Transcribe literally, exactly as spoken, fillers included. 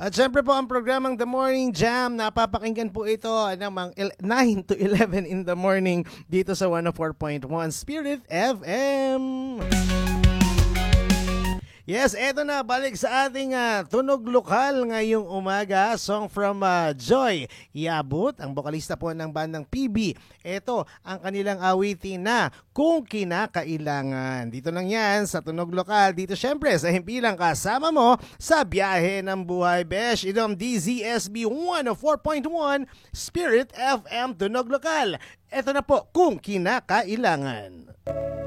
At syempre po ang programang The Morning Jam, napapakinggan po ito ng mga nine to eleven in the morning dito sa one oh four point one Spirit F M. Yes, eto na, balik sa ating uh, tunog lokal ngayong umaga. Song from uh, Joy Yabut, ang bokalista po ng bandang P B. Ito ang kanilang awitin na Kung Kinakailangan. Dito lang yan sa tunog lokal. Dito syempre sa himpilang kasama mo sa biyahe ng buhay. Besh, ito ang D Z S B one oh four point one Spirit F M tunog lokal. Eto na po, Kung Kinakailangan.